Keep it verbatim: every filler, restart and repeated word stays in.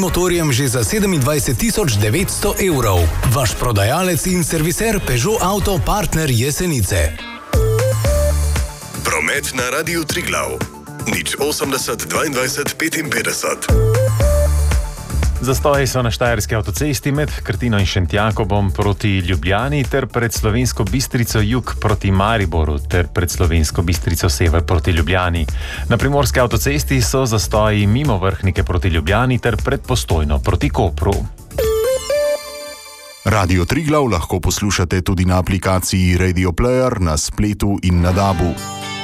motorjem že za sedemindvajset tisoč devetsto evrov. Vaš prodajalec in serviser Peugeot Auto Partner Jesenice. Promet na Radiu Triglav. Nič osemdeset dvaindvajset petinpetdeset. Zastoji so na štajerski avtocesti med Krtino in Šentjakobom proti Ljubljani ter pred Slovensko Bistrico jug proti Mariboru ter pred Slovensko Bistrico sever proti Ljubljani. Na primorski avtocesti so zastoji mimo Vrhnike proti Ljubljani ter pred Postojno proti Kopru. Radio Triglav lahko poslušate tudi na aplikaciji Radio Player, na spletu in na dabu.